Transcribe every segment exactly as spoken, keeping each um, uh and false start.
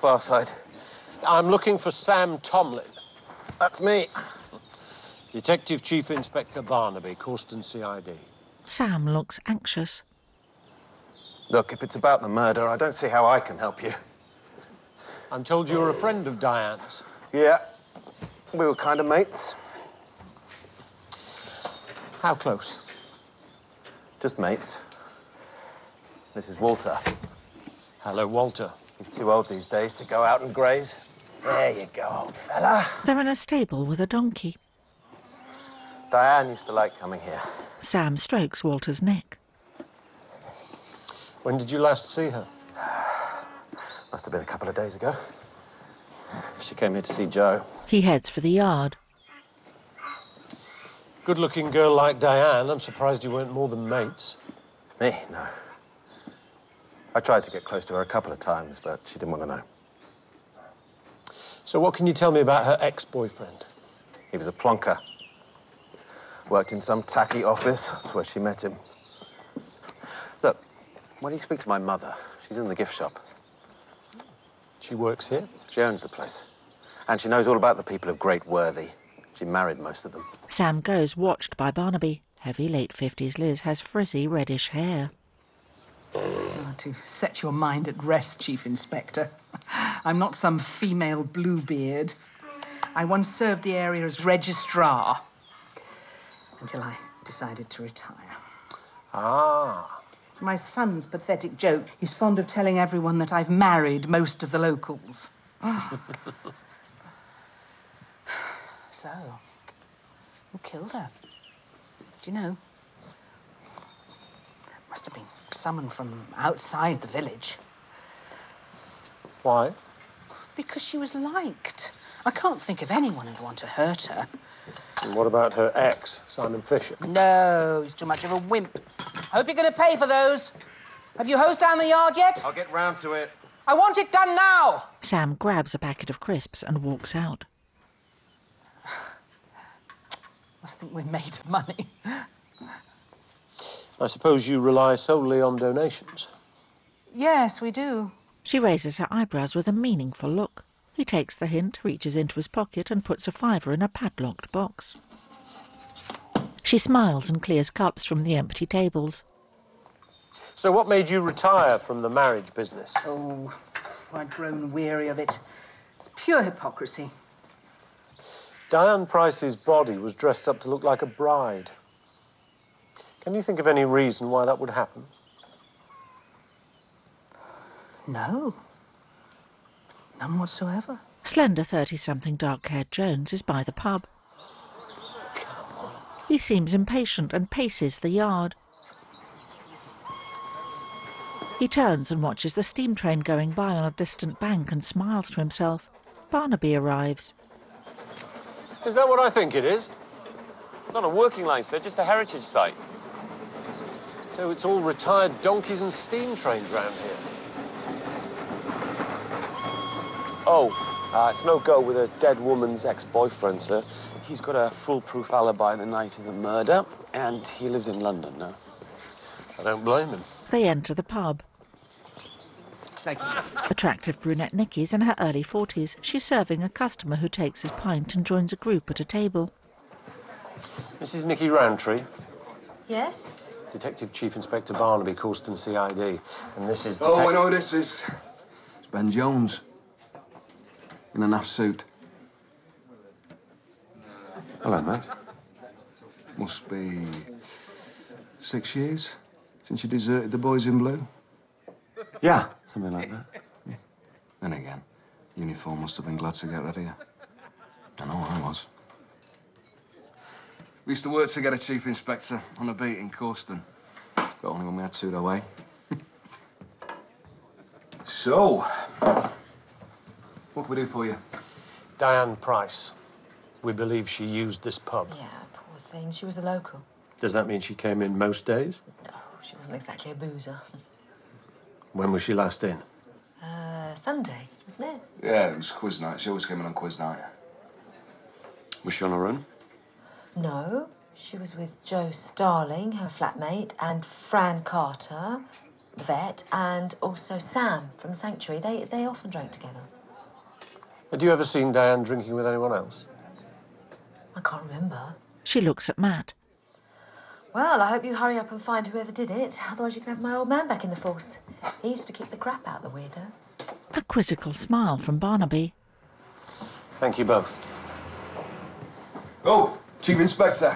far side. I'm looking for Sam Tomlin. That's me. Detective Chief Inspector Barnaby, Corston C I D. Sam looks anxious. Look, if it's about the murder, I don't see how I can help you. I'm told you're a friend of Diane's. Yeah, we were kind of mates. How close? Just mates. This is Walter. Hello, Walter. He's too old these days to go out and graze. There you go, old fella. They're in a stable with a donkey. Diane used to like coming here. Sam strokes Walter's neck. When did you last see her? Must have been a couple of days ago. She came here to see Joe. He heads for the yard. Good-looking girl like Diane. I'm surprised you weren't more than mates. Me? No. I tried to get close to her a couple of times, but she didn't want to know. So what can you tell me about her ex-boyfriend? He was a plonker. Worked in some tacky office. That's where she met him. Look, why don't you speak to my mother? She's in the gift shop. She works here? She owns the place. And she knows all about the people of Great Worthy. She married most of them. Sam goes, watched by Barnaby. Heavy late fifties Liz has frizzy reddish hair. Oh, to set your mind at rest, Chief Inspector. I'm not some female Bluebeard. I once served the area as registrar until I decided to retire. Ah. It's my son's pathetic joke. He's fond of telling everyone that I've married most of the locals. So, who killed her? Do you know? Must have been someone from outside the village. Why? Because she was liked. I can't think of anyone who'd want to hurt her. And what about her ex, Simon Fisher? No, he's too much of a wimp. I hope you're going to pay for those. Have you hosed down the yard yet? I'll get round to it. I want it done now! Sam grabs a packet of crisps and walks out. Must think we're made of money. I suppose you rely solely on donations. Yes, we do. She raises her eyebrows with a meaningful look. He takes the hint, reaches into his pocket and puts a fiver in a padlocked box. She smiles and clears cups from the empty tables. So what made you retire from the marriage business? Oh, I'd grown weary of it. It's pure hypocrisy. Diane Price's body was dressed up to look like a bride. Can you think of any reason why that would happen? No. None whatsoever. Slender thirty-something dark-haired Jones is by the pub. Come on. He seems impatient and paces the yard. He turns and watches the steam train going by on a distant bank and smiles to himself. Barnaby arrives. Is that what I think it is? Not a working line, sir, just a heritage site. So it's all retired donkeys and steam trains round here. Oh, uh, it's no go with a dead woman's ex-boyfriend, sir. He's got a foolproof alibi the night of the murder, and he lives in London now. I don't blame him. They enter the pub. Thank you. Attractive brunette Nicky's in her early forties. She's serving a customer who takes his pint and joins a group at a table. Missus Nicky Roundtree. Yes? Detective Chief Inspector Barnaby, Corston C I D. And this is... Oh, I know who this is. It's Ben Jones. In a naff suit. Hello, mate. Must be six years since you deserted the boys in blue. Yeah, something like that. Then again, uniform must have been glad to get rid of you. I know I was. We used to work together, Chief Inspector, on a beat in Corston. But only when we had Pseudo away. So, what can we do for you? Diane Price. We believe she used this pub. Yeah, poor thing. She was a local. Does that mean she came in most days? No, she wasn't exactly a boozer. When was she last in? Uh, Sunday, wasn't it? Yeah, it was quiz night. She always came in on quiz night. Was she on her own? No, she was with Joe Starling, her flatmate, and Fran Carter, the vet, and also Sam from the sanctuary. They, they often drank together. Had you ever seen Diane drinking with anyone else? I can't remember. She looks at Matt. Well, I hope you hurry up and find whoever did it. Otherwise you can have my old man back in the force. He used to kick the crap out of the weirdos. A quizzical smile from Barnaby. Thank you both. Oh, Chief Inspector.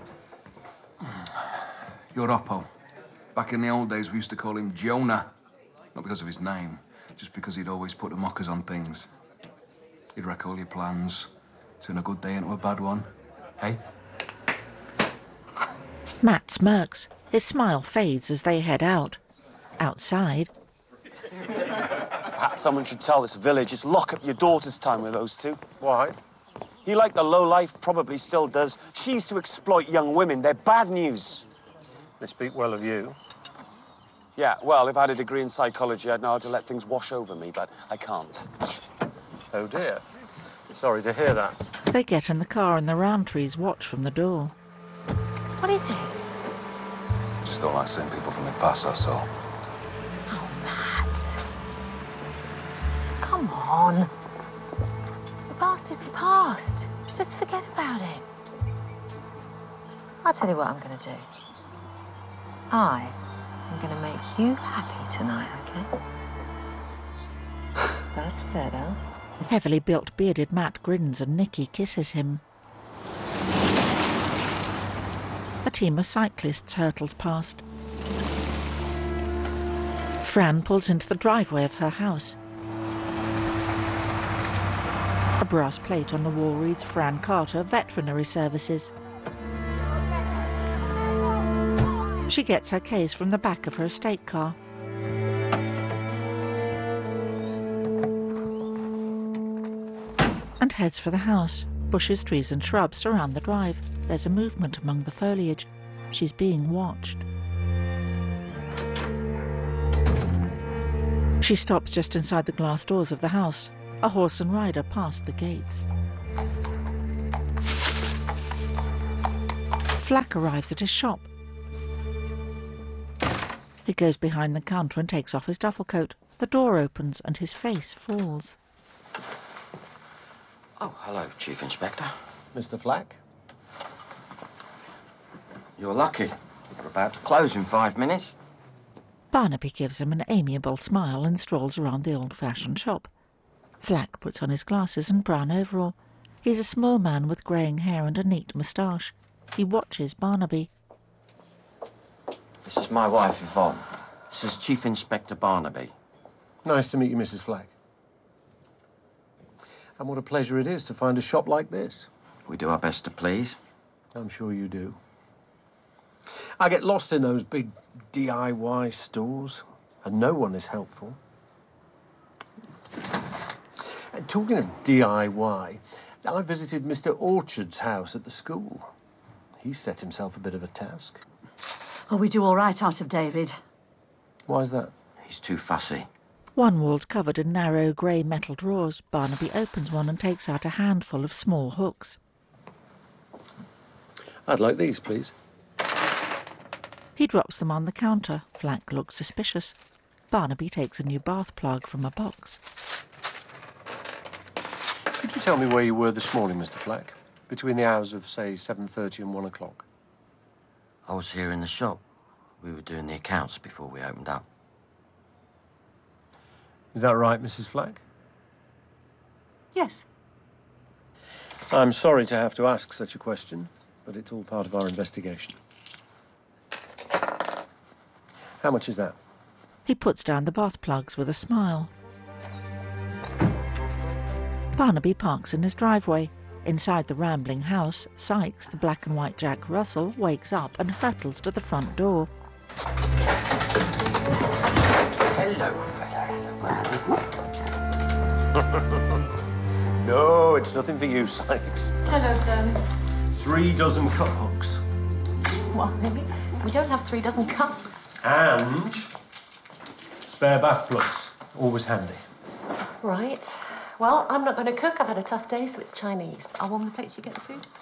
You're Oppo. Back in the old days, we used to call him Jonah. Not because of his name, just because he'd always put the mockers on things. He'd wreck all your plans, turn a good day into a bad one. Hey? Matt smirks. His smile fades as they head out. Outside, Perhaps someone should tell this village it's lock up your daughter's time with those two. Why? He, like the lowlife, probably still does. She used to exploit young women. They're bad news. They speak well of you. Yeah, well, if I had a degree in psychology, I'd know how to let things wash over me, but I can't. Oh, dear. Sorry to hear that. they get in the car and the Roundtrees watch from the door. What is it? Just don't like seeing people from the past, that's all. Oh, Matt. Come on. The past is the past. Just forget about it. I'll tell you what I'm going to do. I am going to make you happy tonight, okay? That's better. Heavily built bearded Matt grins and Nicky kisses him. A team of cyclists hurtles past. Fran pulls into the driveway of her house. A brass plate on the wall reads Fran Carter, Veterinary Services. She gets her case from the back of her estate car. And heads for the house. Bushes, trees and shrubs surround the drive. There's a movement among the foliage. She's being watched. She stops just inside the glass doors of the house. A horse and rider pass the gates. Flack arrives at his shop. He goes behind the counter and takes off his duffel coat. The door opens and his face falls. Oh, hello, Chief Inspector. Mister Flack? You're lucky. We're about to close in five minutes. Barnaby gives him an amiable smile and strolls around the old-fashioned shop. Flack puts on his glasses and brown overall. He's a small man with greying hair and a neat moustache. He watches Barnaby. This is my wife, Yvonne. This is Chief Inspector Barnaby. Nice to meet you, Missus Flack. And what a pleasure it is to find a shop like this. We do our best to please. I'm sure you do. I get lost in those big D I Y stores, and no one is helpful. And talking of D I Y, I visited Mister Orchard's house at the school. He set himself a bit of a task. Oh, we do all right out of David. Why is that? He's too fussy. One wall's covered in narrow grey metal drawers. Barnaby opens one and takes out a handful of small hooks. I'd like these, please. He drops them on the counter. Flack looks suspicious. Barnaby takes a new bath plug from a box. Could you tell me where you were this morning, Mister Flack? Between the hours of, say, seven thirty and one o'clock. I was here in the shop. We were doing the accounts before we opened up. Is that right, Missus Flack? Yes. I'm sorry to have to ask such a question, but it's all part of our investigation. How much is that? He puts down the bath plugs with a smile. Barnaby parks in his driveway. Inside the rambling house, Sykes, the black and white Jack Russell, wakes up and hurtles to the front door. Hello, fella. No, it's nothing for you, Sykes. Hello, Tony. Three dozen cup hooks. Why? We don't have three dozen cups. And spare bath plugs. Always handy. Right. Well, I'm not going to cook. I've had a tough day, so it's Chinese. I'll warm the plates, you get the food.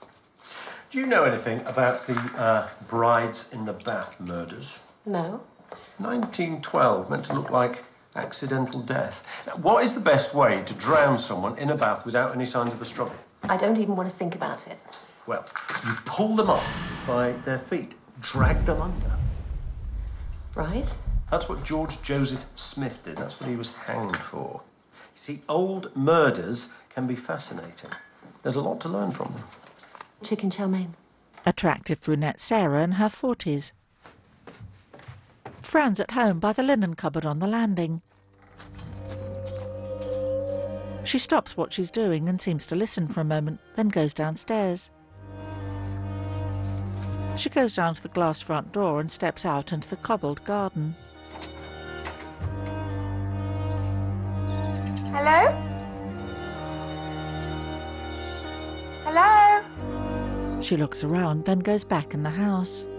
Do you know anything about the uh, brides in the bath murders? No. nineteen twelve, meant to look like accidental death. Now, what is the best way to drown someone in a bath without any signs of a struggle? I don't even want to think about it. Well, you pull them up by their feet, drag them under. Right? That's what George Joseph Smith did. That's what he was hanged for. You see, old murders can be fascinating. There's a lot to learn from them. Chicken chow mein. Attractive brunette Sarah in her forties. Fran's at home by the linen cupboard on the landing. She stops what she's doing and seems to listen for a moment, then goes downstairs. She goes down to the glass front door and steps out into the cobbled garden. Hello? Hello? She looks around, then goes back in the house.